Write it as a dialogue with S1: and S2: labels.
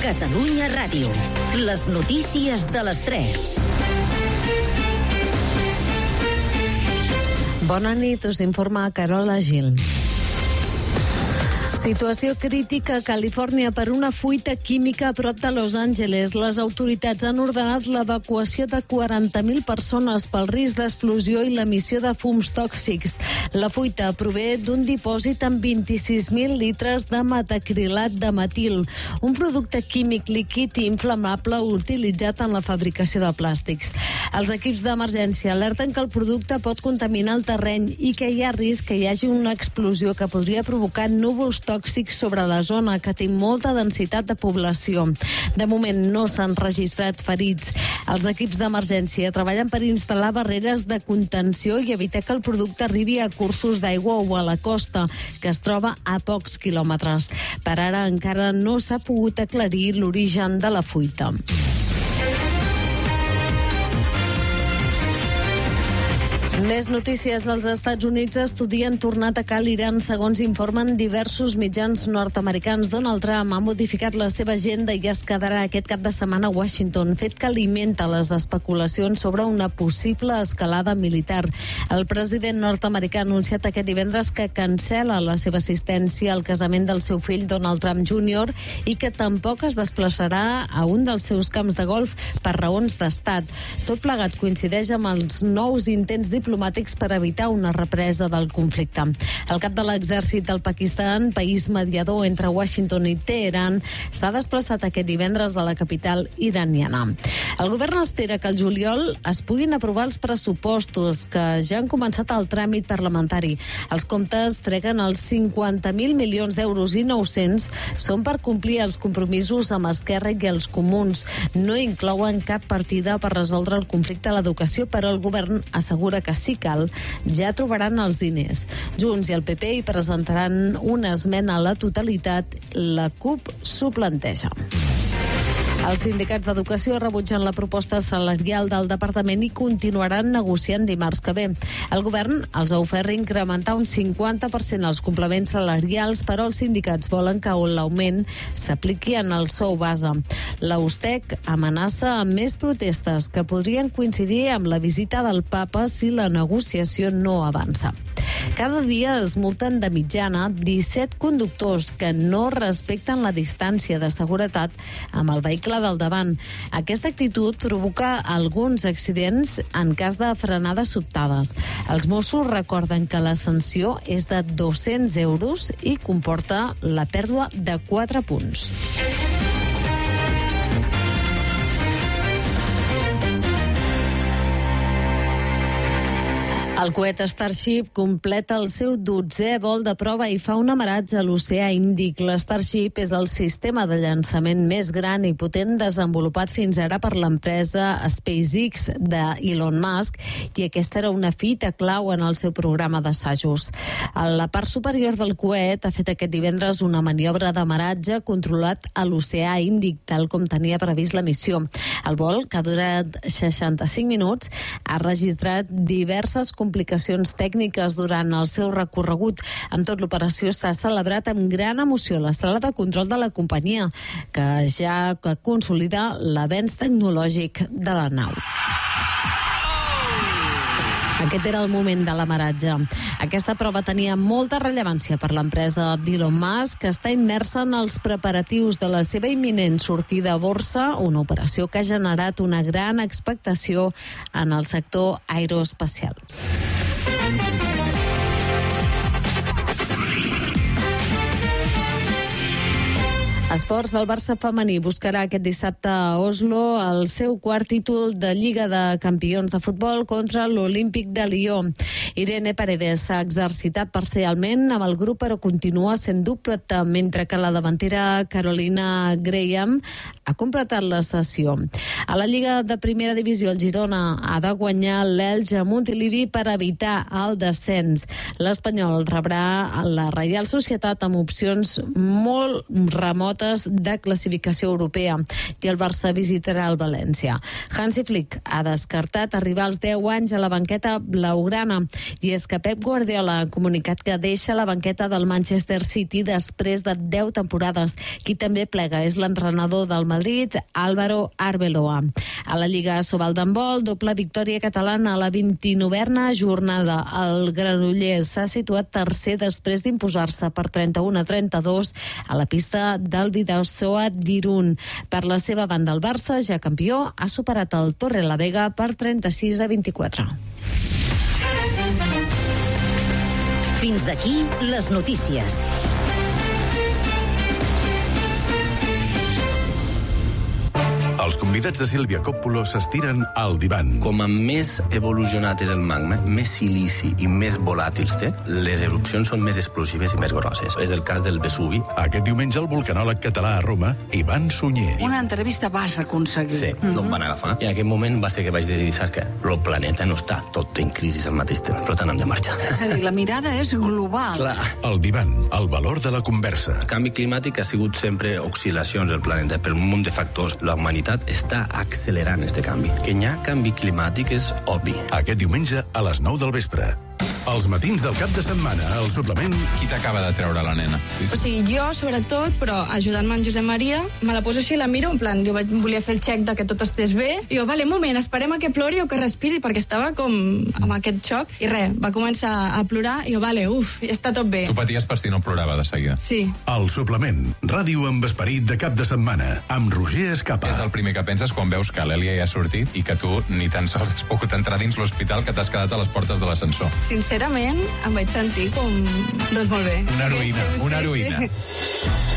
S1: Catalunya Ràdio. Les notícies de les 3.
S2: Bona nit, us informa Carola Gil. Situació crítica a Califòrnia per una fuita química a prop de Los Angeles. Les autoritats han ordenat l'evacuació de 40.000 persones pel risc d'explosió i l'emissió de fums tòxics. La fuita prové d'un dipòsit amb 26.000 litres de metacrilat de metil, un producte químic líquid i inflamable utilitzat en la fabricació de plàstics. Els equips d'emergència alerten que el producte pot contaminar el terreny i que hi ha risc que hi hagi una explosió que podria provocar núvols tòxics sobre la zona, que té molta densitat de població. De moment no s'han registrat ferits. Els equips d'emergència treballen per instal·lar barreres de contenció i evitar que el producte arribi a cursos d'aigua o a la costa, que es troba a pocs quilòmetres. Per ara encara no s'ha pogut aclarir l'origen de la fuita. Més notícies. Els Estats Units estudien tornar a atacar l'Iran, segons informen diversos mitjans nord-americans. Donald Trump ha modificat la seva agenda i es quedarà aquest cap de setmana a Washington, fet que alimenta les especulacions sobre una possible escalada militar. El president nord-americà ha anunciat aquest divendres que cancela la seva assistència al casament del seu fill Donald Trump Jr. i que tampoc es desplaçarà a un dels seus camps de golf per raons d'estat. Tot plegat coincideix amb els nous intents diplomàtics per evitar una represa del conflicte. El cap de l'exèrcit del Pakistan, país mediador entre Washington i Teheran, s'ha desplaçat aquest divendres a la capital iraniana. El govern espera que al juliol es puguin aprovar els pressupostos que ja han començat el tràmit parlamentari. Els comptes freguen els 50.000 milions d'euros i 900 són per complir els compromisos amb Esquerra i els comuns. No inclouen cap partida per resoldre el conflicte a l'educació, però el govern assegura que si cal, ja trobaran els diners. Junts i el PP hi presentaran una esmena a la totalitat. La CUP s'ho planteja. Els sindicats d'educació rebutgen la proposta salarial del departament i continuaran negociant dimarts que ve. El govern els ha ofert incrementar un 50% els complements salarials, però els sindicats volen que l'augment s'apliqui en el sou base. La USTEC amenaça amb més protestes que podrien coincidir amb la visita del papa si la negociació no avança. Cada dia es multen de mitjana 17 conductors que no respecten la distància de seguretat amb el vehicle del davant. Aquesta actitud provoca alguns accidents en cas de frenades sobtades. Els Mossos recorden que la sanció és de 200 euros i comporta la pèrdua de 4 punts. El coet Starship completa el seu 12è vol de prova i fa un amaratge a l'oceà Índic. L'Starship és el sistema de llançament més gran i potent desenvolupat fins ara per l'empresa SpaceX d'Elon Musk, i aquesta era una fita clau en el seu programa d'assajos. A la part superior del coet ha fet aquest divendres una maniobra d'amaratge controlat a l'oceà Índic, tal com tenia previst la missió. El vol, que ha durat 65 minuts, ha registrat diverses complicacions tècniques durant el seu recorregut. Amb tot, l'operació s'ha celebrat amb gran emoció a la sala de control de la companyia, que ja consolida l'avenç tecnològic de la nau. Aquest era el moment de l'amaratge. Aquesta prova tenia molta rellevància per l'empresa d'Elon Musk, que està immersa en els preparatius de la seva imminent sortida a borsa, una operació que ha generat una gran expectació en el sector aeroespacial. Esports, el Barça femení buscarà aquest dissabte a Oslo el seu quart títol de Lliga de Campions de futbol contra l'Olímpic de Lió. Irene Paredes s'ha exercitat parcialment amb el grup, però continua sent dúpleta, mentre que la davantera Carolina Graham ha completat la sessió. A la Lliga de Primera Divisió, el Girona ha de guanyar l'Elx a Montilivi per evitar el descens. L'Espanyol rebrà la Reial Societat amb opcions molt remotes cotes de classificació europea i el Barça visitarà el València. Hansi Flick ha descartat arribar als 10 anys a la banqueta blaugrana i és que Pep Guardiola ha comunicat que deixa la banqueta del Manchester City després de 10 temporades. Qui també plega és l'entrenador del Madrid, Álvaro Arbeloa. A la Lliga Sobal d'handbol, doble victòria catalana a la 29a jornada. El Granollers s'ha situat tercer després d'imposar-se per 31-32 a la pista del Bidasoa d'Irún. Per la seva banda, el Barça, ja campió, ha superat el Torrelavega per 36-24.
S1: Fins aquí les notícies.
S3: Els convidats de Sílvia Coppola s'estiren al divan.
S4: Com a més evolucionat és el magma, més silici i més volàtils té, les erupcions són més explosives i més grosses. És el cas del Vesuvi.
S3: Aquest diumenge el vulcanòleg català a Roma, Ivan Sunyer.
S5: Una entrevista vas aconseguir.
S4: Sí, no em van agafar. I en aquest moment va ser que vaig decidir, saps què? El planeta no està tot en crisi al mateix temps, per tant hem de marxar.
S5: És a dir, la mirada és global.
S4: Clar.
S3: El divan, el valor de la conversa.
S4: El canvi climàtic ha sigut sempre oscil·lacions del planeta per un munt de factors. La humanitat està accelerant este canvi. Que hi ha canvi climàtic és obvi.
S3: Aquest diumenge a les 9 del vespre. Els matins del cap de setmana, al suplement...
S6: Qui t'acaba de treure la nena?
S7: O sigui, jo, sobretot, però ajudant-me en Josep Maria, me la poso així i la miro, en plan, jo volia fer el check de que tot estés bé, i jo, vale, un moment, esperem a que plori o que respiri, perquè estava com amb aquest xoc, i res, va començar a plorar, i jo, vale, ja està tot bé.
S6: Tu paties per si no plorava de seguida.
S7: Sí.
S3: El suplement, ràdio amb esperit de cap de setmana, amb Roger Escapa.
S6: És el primer que penses quan veus que l'Èlia ja ha sortit i que tu ni tan sols has pogut entrar dins l'hospital, que t'has quedat a les portes de l'ascensor.
S7: Sincerament, em vaig sentir com... doncs molt bé.
S6: Una heroïna, una heroïna. Sí.